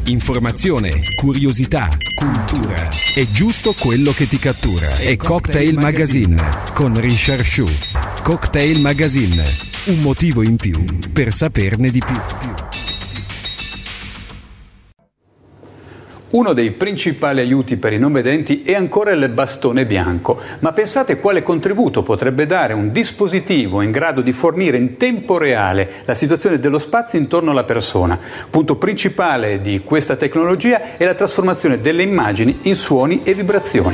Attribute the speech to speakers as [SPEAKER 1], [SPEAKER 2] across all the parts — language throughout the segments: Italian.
[SPEAKER 1] Informazione, curiosità, cultura. È giusto quello che ti cattura. È Cocktail Magazine con Richard Shu. Cocktail Magazine. Un motivo in più per saperne di più.
[SPEAKER 2] Uno dei principali aiuti per i non vedenti è ancora il bastone bianco, ma pensate quale contributo potrebbe dare un dispositivo in grado di fornire in tempo reale la situazione dello spazio intorno alla persona. Punto principale di questa tecnologia è la trasformazione delle immagini in suoni e vibrazioni.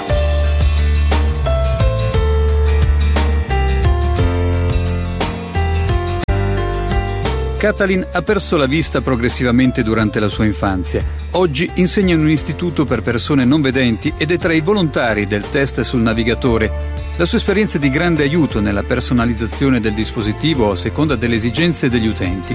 [SPEAKER 2] Katalin ha perso la vista progressivamente durante la sua infanzia. Oggi insegna in un istituto per persone non vedenti ed è tra i volontari del test sul navigatore. La sua esperienza è di grande aiuto nella personalizzazione del dispositivo a seconda delle esigenze degli utenti.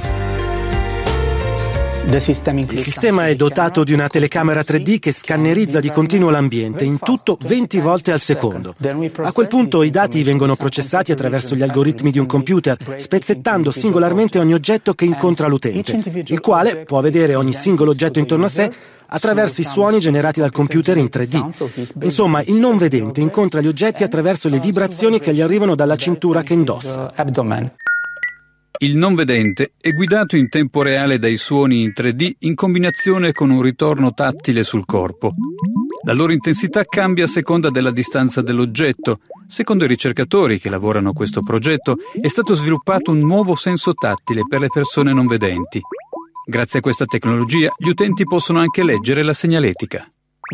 [SPEAKER 3] Il sistema è dotato di una telecamera 3D che scannerizza di continuo l'ambiente, in tutto 20 volte al secondo. A quel punto i dati vengono processati attraverso gli algoritmi di un computer, spezzettando singolarmente ogni oggetto che incontra l'utente, il quale può vedere ogni singolo oggetto intorno a sé attraverso i suoni generati dal computer in 3D. Insomma, il non vedente incontra gli oggetti attraverso le vibrazioni che gli arrivano dalla cintura che indossa.
[SPEAKER 2] Il non vedente è guidato in tempo reale dai suoni in 3D in combinazione con un ritorno tattile sul corpo. La loro intensità cambia a seconda della distanza dell'oggetto. Secondo i ricercatori che lavorano a questo progetto, è stato sviluppato un nuovo senso tattile per le persone non vedenti. Grazie a questa tecnologia, gli utenti possono anche leggere la segnaletica.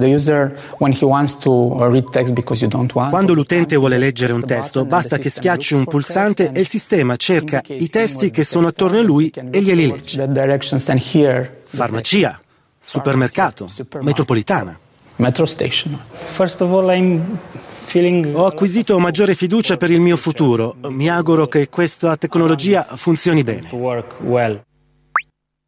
[SPEAKER 3] Quando l'utente vuole leggere un testo, basta che schiacci un pulsante e il sistema cerca i testi che sono attorno a lui e glieli legge. Farmacia, supermercato, metropolitana. Ho acquisito maggiore fiducia per il mio futuro. Mi auguro che questa tecnologia funzioni bene.